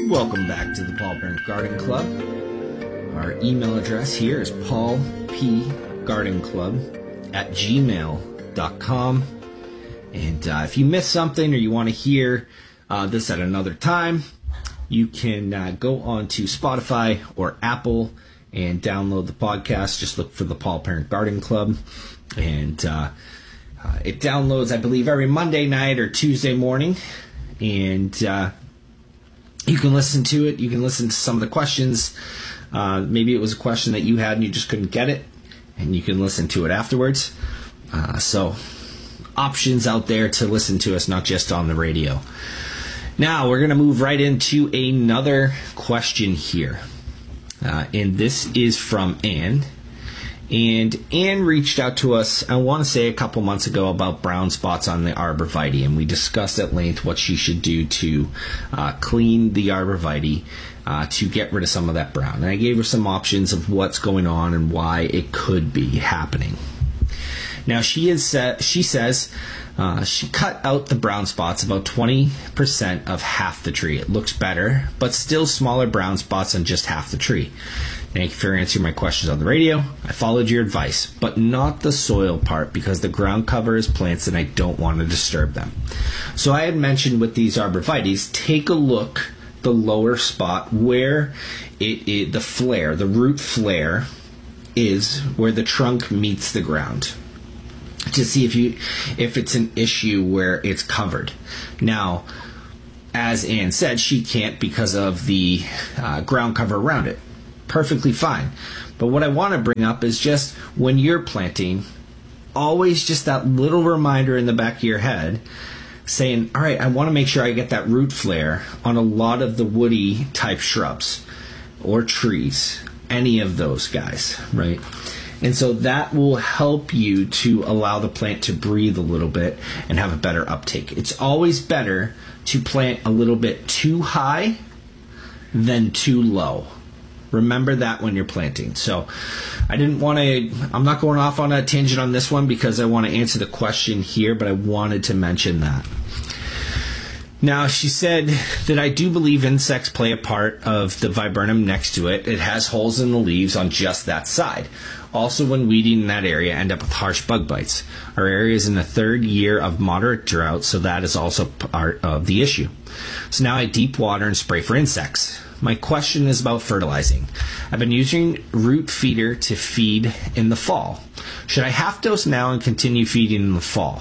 Welcome back to the Paul Parent Garden Club. Our email address here is paulpgardenclub@gmail.com. And if you missed something or you want to hear this at another time, you can go on to Spotify or Apple and download the podcast. Just look for the Paul Parent Garden Club. And it downloads, I believe, every Monday night or Tuesday morning. And you can listen to it. You can listen to some of the questions. Maybe it was a question that you had and you just couldn't get it, and you can listen to it afterwards. So options out there to listen to us, not just on the radio. Now we're going to move right into another question here. And this is from Anne. And Anne reached out to us, I want to say a couple months ago, about brown spots on the arborvitae, and we discussed at length what she should do to clean the arborvitae to get rid of some of that brown. And I gave her some options of what's going on and why it could be happening. Now she says she cut out the brown spots, about 20% of half the tree. It looks better, but still smaller brown spots on just half the tree. Thank you for answering my questions on the radio. I followed your advice, but not the soil part because the ground cover is plants and I don't want to disturb them. So I had mentioned with these arborvitaes, take a look the lower spot where the root flare is, where the trunk meets the ground, to see if it's an issue where it's covered. Now, as Anne said, she can't because of the ground cover around it. Perfectly fine. But what I want to bring up is just when you're planting, always just that little reminder in the back of your head saying, all right, I want to make sure I get that root flare on a lot of the woody type shrubs or trees, any of those guys, right? And so that will help you to allow the plant to breathe a little bit and have a better uptake. It's always better to plant a little bit too high than too low. Remember that when you're planting. So I'm not going off on a tangent on this one because I want to answer the question here, but I wanted to mention that. Now, she said that I do believe insects play a part of the viburnum next to it. It has holes in the leaves on just that side. Also, when weeding in that area, end up with harsh bug bites. Our area is in the third year of moderate drought, so that is also part of the issue. So now I deep water and spray for insects. My question is about fertilizing. I've been using root feeder to feed in the fall. Should I half dose now and continue feeding in the fall?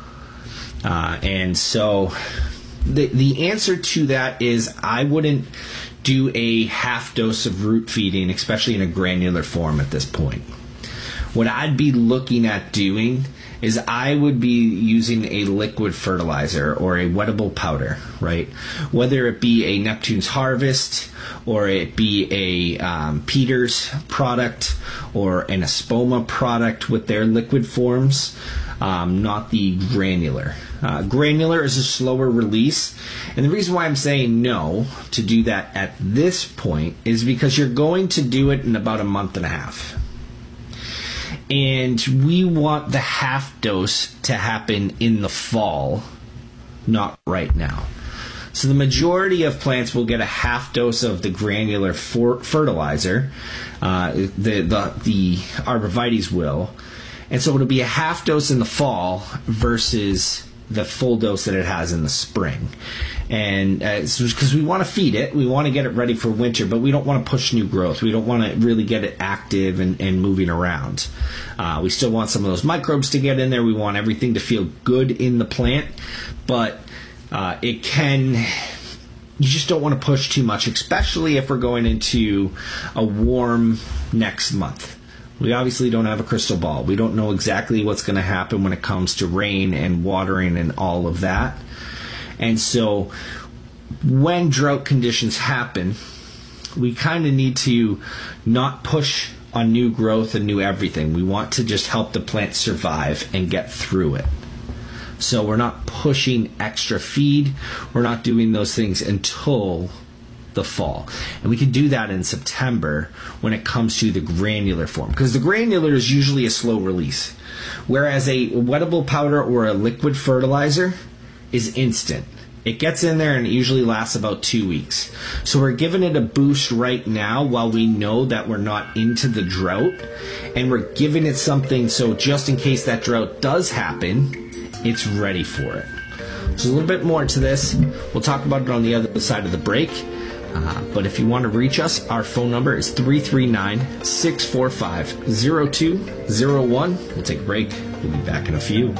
And so the answer to that is I wouldn't do a half dose of root feeding, especially in a granular form at this point. What I'd be looking at doing is I would be using a liquid fertilizer or a wettable powder, right? Whether it be a Neptune's Harvest or it be a Peters product or an Espoma product with their liquid forms, not the granular. Granular is a slower release, and the reason why I'm saying no to do that at this point is because you're going to do it in about a month and a half. And we want the half dose to happen in the fall, not right now. So the majority of plants will get a half dose of the granular fertilizer. The arborvitaes will. And so it'll be a half dose in the fall versus the full dose that it has in the spring. And because we want to feed it, we want to get it ready for winter, but we don't want to push new growth. We don't want to really get it active and moving around. We still want some of those microbes to get in there. We want everything to feel good in the plant, but you just don't want to push too much, especially if we're going into a warm next month. We obviously don't have a crystal ball. We don't know exactly what's going to happen when it comes to rain and watering and all of that. And so when drought conditions happen, we kind of need to not push on new growth and new everything. We want to just help the plant survive and get through it. So we're not pushing extra feed. We're not doing those things until the fall. And we can do that in September when it comes to the granular form, because the granular is usually a slow release, whereas a wettable powder or a liquid fertilizer is instant. It gets in there and it usually lasts about 2 weeks. So we're giving it a boost right now while we know that we're not into the drought. And we're giving it something so just in case that drought does happen, it's ready for it. There's a little bit more to this. We'll talk about it on the other side of the break. But if you want to reach us, our phone number is 339-645-0201. We'll take a break. We'll be back in a few.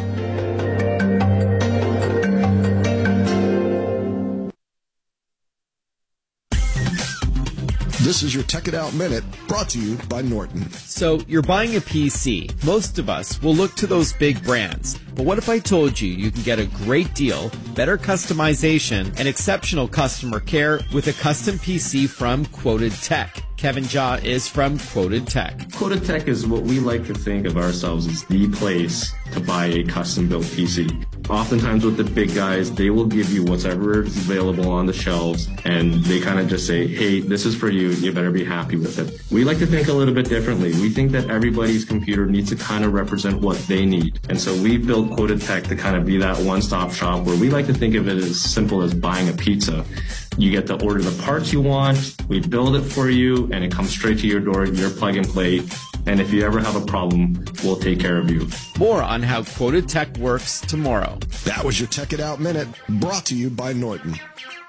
This is your Tech It Out Minute, brought to you by Norton. So, you're buying a PC. Most of us will look to those big brands. But what if I told you you can get a great deal, better customization, and exceptional customer care with a custom PC from Quoted Tech? Kevin Jha is from Quoted Tech. Quoted Tech is what we like to think of ourselves as the place to buy a custom-built PC. Oftentimes with the big guys, they will give you whatever is available on the shelves, and they kind of just say, hey, this is for you, you better be happy with it. We like to think a little bit differently. We think that everybody's computer needs to kind of represent what they need. And so we built Quoted Tech to kind of be that one-stop shop where we like to think of it as simple as buying a pizza. You get to order the parts you want, we build it for you, and it comes straight to your door, your plug and play. And if you ever have a problem, we'll take care of you. More on how Quoted Tech works tomorrow. That was your Tech It Out Minute, brought to you by Norton.